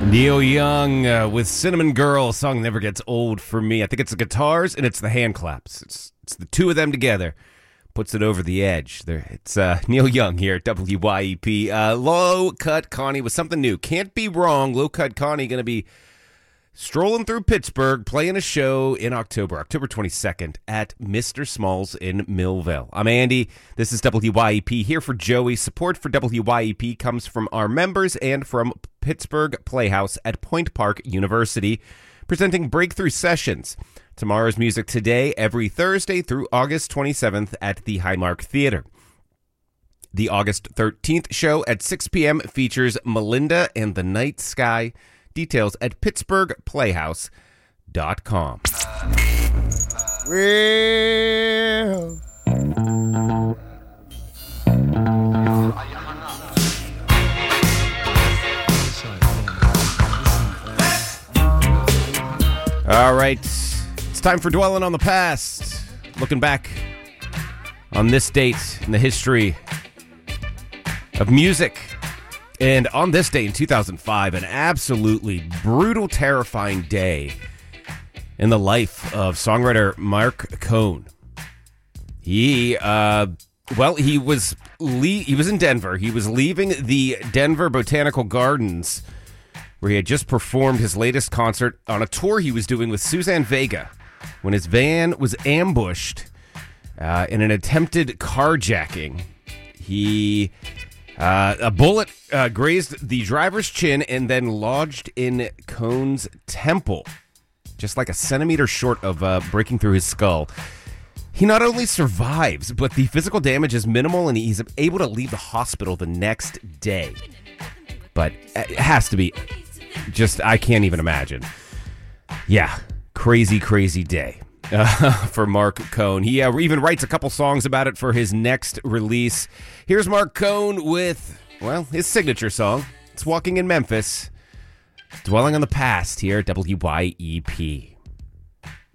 Neil Young with Cinnamon Girl. A song never gets old for me. I think it's the guitars and it's the hand claps. It's the two of them together. Puts it over the edge. It's Neil Young here at WYEP. Low Cut Connie with something new. Can't be wrong. Low Cut Connie going to be strolling through Pittsburgh, playing a show in October 22nd at Mr. Smalls in Millville. I'm Andy. This is WYEP here for Joey. Support for WYEP comes from our members and from Pittsburgh Playhouse at Point Park University, presenting Breakthrough Sessions. Tomorrow's music today, every Thursday through August 27th at the Highmark Theater. The August 13th show at 6 p.m. features Melinda and the Night Sky. Details at pittsburghplayhouse.com. Well, all right, it's time for Dwelling on the Past. Looking back on this date in the history of music. And on this day in 2005, an absolutely brutal, terrifying day in the life of songwriter Marc Cohn. He was in Denver. He was leaving the Denver Botanical Gardens, where he had just performed his latest concert on a tour he was doing with Suzanne Vega, when his van was ambushed in an attempted carjacking. A bullet grazed the driver's chin and then lodged in Cohn's temple, just like a centimeter short of breaking through his skull. He not only survives, but the physical damage is minimal, and he's able to leave the hospital the next day. But it has to be I can't even imagine. Yeah, crazy, crazy day for Marc Cohn. He even writes a couple songs about it for his next release. Here's Marc Cohn with, his signature song. It's Walking in Memphis. Dwelling on the Past here at WYEP.